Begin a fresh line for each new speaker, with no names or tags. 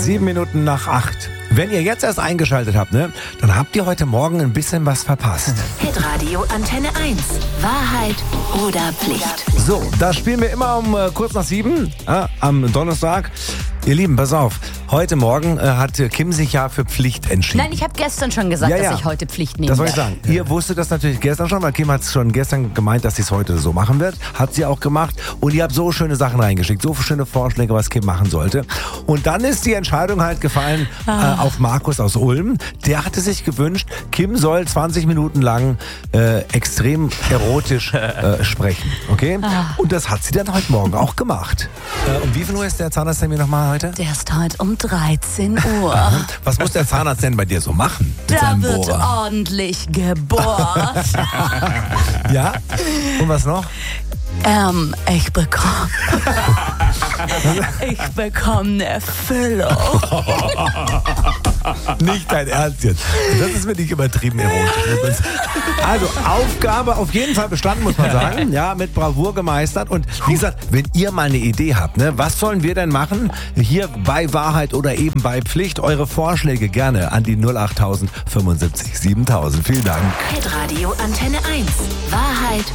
7:07. Wenn ihr jetzt erst eingeschaltet habt, ne, dann habt ihr heute Morgen ein bisschen was verpasst.
Hitradio Antenne 1. Wahrheit oder Pflicht?
So, da spielen wir immer um kurz nach 7 am Donnerstag. Ihr Lieben, pass auf. Heute Morgen hat Kim sich ja für Pflicht entschieden.
Nein, ich habe gestern schon gesagt, dass ich heute Pflicht nehme.
Das wollte ich sagen. Ihr wusstet das natürlich gestern schon, weil Kim hat es schon gestern gemeint, dass sie es heute so machen wird. Hat sie auch gemacht. Und ihr habt so schöne Sachen reingeschickt, so schöne Vorschläge, was Kim machen sollte. Und dann ist die Entscheidung halt gefallen auf Markus aus Ulm. Der hatte sich gewünscht, Kim soll 20 Minuten lang extrem erotisch sprechen. Okay? Und das hat sie dann heute Morgen auch gemacht. Um wie viel Uhr ist der Zahnarzttermin nochmal heute?
Der ist heute um 13 Uhr.
Was muss der Zahnarzt denn bei dir so machen?
Da wird ordentlich gebohrt.
Ja? Und was noch?
Ich bekomme eine Füllung.
Nicht dein Ernst jetzt. Das ist wirklich übertrieben erotisch. Also Aufgabe auf jeden Fall bestanden, muss man sagen. Ja, mit Bravour gemeistert. Und wie gesagt, wenn ihr mal eine Idee habt, ne, was sollen wir denn machen? Hier bei Wahrheit oder eben bei Pflicht. Eure Vorschläge gerne an die 08000 75 7000. Vielen Dank.
Hitradio Antenne 1. Wahrheit